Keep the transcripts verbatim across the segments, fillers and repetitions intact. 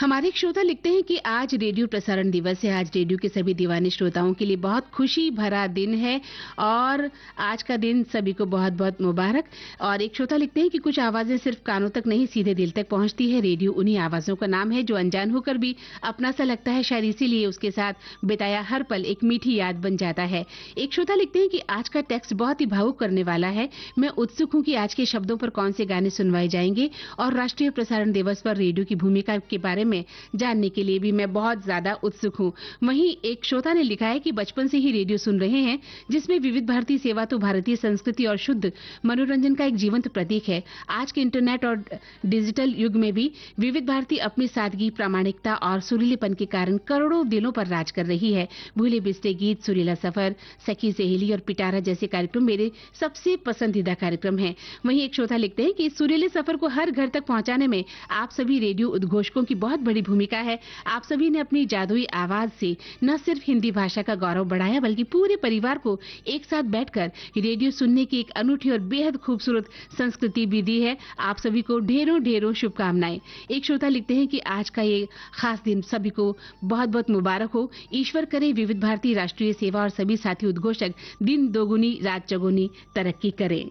हमारे एक श्रोता लिखते हैं कि आज रेडियो प्रसारण दिवस है। आज रेडियो के सभी दीवाने श्रोताओं के लिए बहुत खुशी भरा दिन है और आज का दिन सभी को बहुत बहुत मुबारक। और एक श्रोता लिखते हैं कि कुछ आवाजें सिर्फ कानों तक नहीं सीधे दिल तक पहुंचती है। रेडियो उन्हीं आवाजों का नाम है जो अनजान होकर भी अपना सा लगता है, शायद इसीलिए उसके साथ बिताया हर पल एक मीठी याद बन जाता है। एक श्रोता लिखते हैं कि आज का टेक्स्ट बहुत ही भावुक करने वाला है। मैं उत्सुक हूं कि आज के शब्दों पर कौन से गाने सुनवाए जाएंगे और राष्ट्रीय प्रसारण दिवस पर रेडियो की भूमिका के बारे में जानने के लिए भी मैं बहुत ज्यादा उत्सुक हूं। वहीं एक श्रोता ने लिखा है कि बचपन से ही रेडियो सुन रहे हैं, जिसमें विविध भारती सेवा तो भारतीय संस्कृति और शुद्ध मनोरंजन का एक जीवंत प्रतीक है। आज के इंटरनेट और डिजिटल युग में भी विविध भारती अपनी सादगी, प्रामाणिकता और सुरीलेपन के कारण करोड़ों दिलों पर राज कर रही है। भूले बिसरे गीत, सुरीला सफर, सखी सहेली और पिटारा जैसे कार्यक्रम मेरे सबसे पसंदीदा कार्यक्रम हैं। वहीं एक श्रोता लिखते हैं कि इस सुरीले सफर को हर घर तक पहुंचाने में आप सभी रेडियो उद्घोषकों की बहुत बड़ी भूमिका है। आप सभी ने अपनी जादुई आवाज से न सिर्फ हिंदी भाषा का गौरव बढ़ाया, बल्कि पूरे परिवार को एक साथ बैठकर रेडियो सुनने की एक अनूठी और बेहद खूबसूरत संस्कृति भी दी है। आप सभी को ढेरों ढेरों शुभकामनाएं। एक श्रोता लिखते हैं कि आज का ये खास दिन सभी को बहुत बहुत मुबारक हो। ईश्वर करे विविध भारती राष्ट्रीय सेवा और सभी साथी उद्घोषक दिन दोगुनी रात चौगुनी तरक्की करें।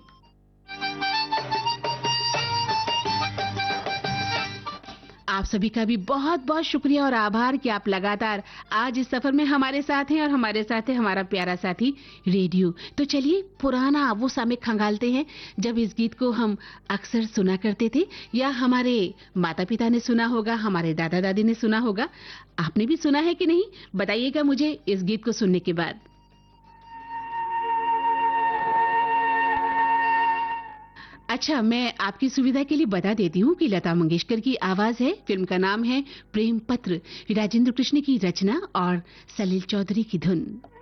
आप सभी का भी बहुत बहुत शुक्रिया और आभार कि आप लगातार आज इस सफर में हमारे साथ हैं और हमारे साथ है हमारा प्यारा साथी रेडियो। तो चलिए पुराना वो समय खंगालते हैं जब इस गीत को हम अक्सर सुना करते थे, या हमारे माता पिता ने सुना होगा, हमारे दादा दादी ने सुना होगा। आपने भी सुना है कि नहीं, बताइएगा मुझे इस गीत को सुनने के बाद। अच्छा, मैं आपकी सुविधा के लिए बता देती हूँ कि लता मंगेशकर की आवाज है। फिल्म का नाम है प्रेम पत्र, राजेंद्र कृष्ण की रचना और सलील चौधरी की धुन।